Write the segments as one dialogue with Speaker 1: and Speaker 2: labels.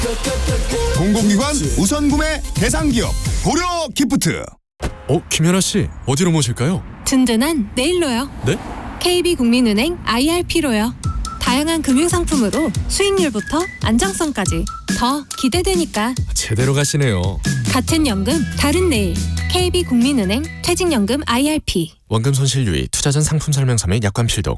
Speaker 1: 공공기관 우선구매 대상기업 고려기프트.
Speaker 2: 김연아 씨 어디로 모실까요?
Speaker 3: 든든한 내일로요.
Speaker 2: 네?
Speaker 3: KB국민은행 IRP로요. 다양한 금융상품으로 수익률부터 안정성까지 더 기대되니까.
Speaker 2: 제대로 가시네요.
Speaker 3: 같은 연금 다른 내일. KB국민은행 퇴직연금 IRP.
Speaker 2: 원금 손실 유의, 투자 전 상품 설명서 및 약관 필독.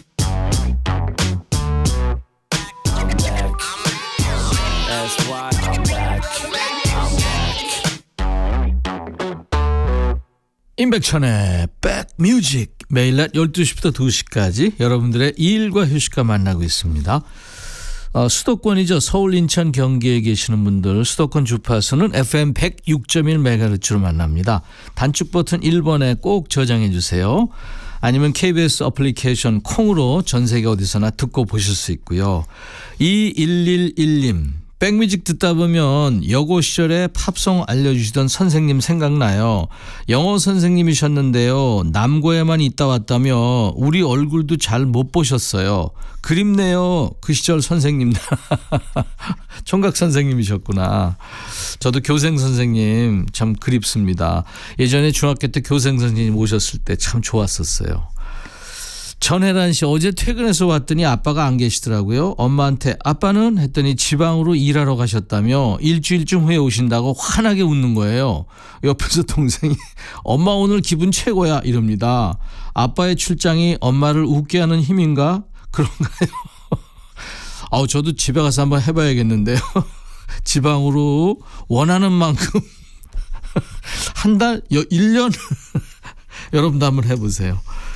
Speaker 4: 임백천의 백뮤직, 매일 낮 12시부터 2시까지 여러분들의 일과 휴식과 만나고 있습니다. 수도권이죠. 서울, 인천, 경기에 계시는 분들 수도권 주파수는 FM 106.1MHz로 만납니다. 단축 버튼 1번에 꼭 저장해 주세요. 아니면 KBS 어플리케이션 콩으로 전 세계 어디서나 듣고 보실 수 있고요. 2111님, 백뮤직 듣다 보면 여고 시절에 팝송 알려주시던 선생님 생각나요. 영어 선생님이셨는데요. 남고에만 있다 왔다며 우리 얼굴도 잘 못 보셨어요. 그립네요. 그 시절 선생님. 총각 선생님이셨구나. 저도 교생 선생님 참 그립습니다. 예전에 중학교 때 교생 선생님 오셨을 때 참 좋았었어요. 전혜란 씨, 어제 퇴근해서 왔더니 아빠가 안 계시더라고요. 엄마한테 아빠는? 했더니 지방으로 일하러 가셨다며 일주일쯤 후에 오신다고 환하게 웃는 거예요. 옆에서 동생이 엄마 오늘 기분 최고야 이럽니다. 아빠의 출장이 엄마를 웃게 하는 힘인가? 그런가요? 저도 집에 가서 한번 해봐야겠는데요. 지방으로 원하는 만큼 한 달, 1년 여러분도 한번 해보세요.